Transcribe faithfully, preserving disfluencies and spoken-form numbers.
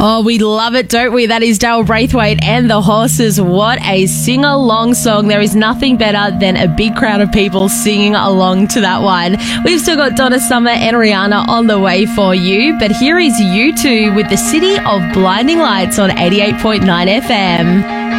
Oh, we love it, don't we? That is Dale Braithwaite and the Horses. What a sing-along song. There is nothing better than a big crowd of people singing along to that one. We've still got Donna Summer and Rihanna on the way for you, but here is U two with the City of Blinding Lights on eighty-eight point nine F M.